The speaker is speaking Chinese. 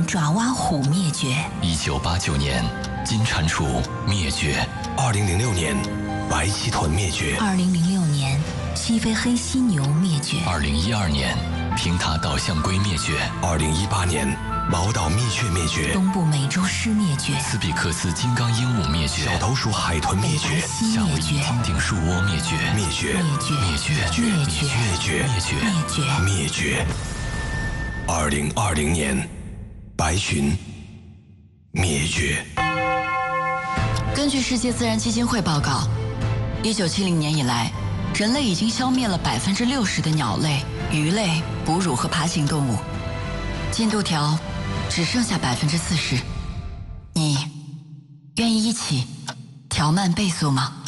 爪哇虎灭绝 ；1989年，金蟾蜍灭绝 ；2006年，白鳍豚灭绝 ；2006年，西非黑犀牛灭绝 ；2012年，平塔岛象龟灭绝 ；2018年，毛岛蜜雀灭绝； 东部美洲狮灭绝； 斯比克斯金刚鹦鹉灭绝； 小头鼠海豚灭绝； 夏威夷金顶树窝灭绝； 灭绝灭绝。2020年，白鲟灭绝。 根据世界自然基金会报告，1970年以来，人类已经消灭了60%的鸟类、鱼类、哺乳和爬行动物，进度条只剩下40%。你愿意一起调慢倍速吗？